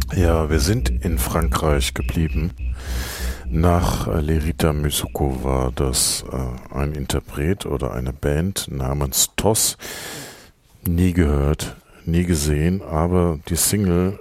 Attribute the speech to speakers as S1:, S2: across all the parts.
S1: Ja, wir sind in Frankreich geblieben. Nach Lerita Mizuko war das ein Interpret oder eine Band namens TOS. Nie gehört, nie gesehen, aber die Single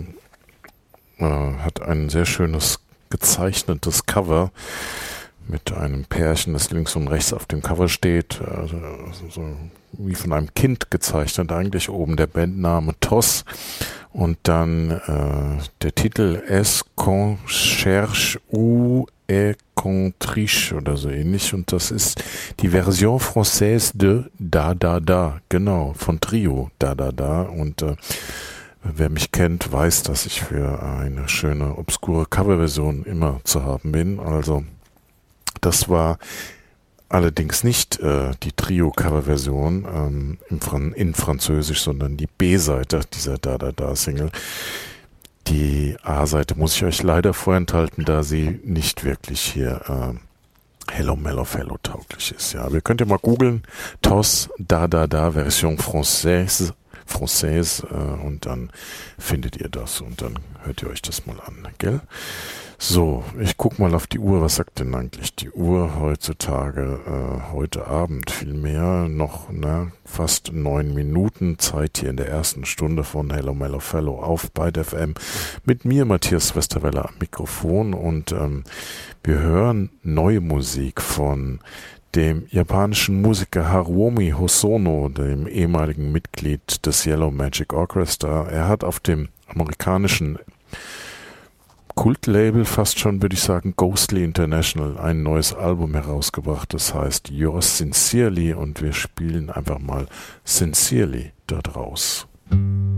S1: hat ein sehr schönes gezeichnetes Cover mit einem Pärchen, das links und rechts auf dem Cover steht, so wie von einem Kind gezeichnet, eigentlich oben der Bandname TOS und dann der Titel Es qu'on cherche ou est qu'on triche oder so ähnlich, und das ist die Version française de Da Da Da, genau, von Trio Da Da Da. Und wer mich kennt, weiß, dass ich für eine schöne, obskure Coverversion immer zu haben bin. Also das war allerdings nicht die Trio-Coverversion in Französisch, sondern die B-Seite dieser Da Da Da Single. Die A-Seite muss ich euch leider vorenthalten, da sie nicht wirklich hier Hello Mellow Fellow tauglich ist. Ja, wir könnt ihr mal googeln, TOS Da Da Da Version Française, und dann findet ihr das und dann hört ihr euch das mal an, gell? So, ich guck mal auf die Uhr. Was sagt denn eigentlich die Uhr heutzutage? Heute Abend vielmehr noch fast 9 Minuten Zeit hier in der ersten Stunde von Hello Mellow Fellow auf Byte FM mit mir, Matthias Westerwelle, am Mikrofon, und wir hören neue Musik von dem japanischen Musiker Haruomi Hosono, dem ehemaligen Mitglied des Yellow Magic Orchestra. Er hat auf dem amerikanischen Kultlabel, fast schon würde ich sagen, Ghostly International, ein neues Album herausgebracht. Das heißt Yours Sincerely, und wir spielen einfach mal Sincerely dort raus.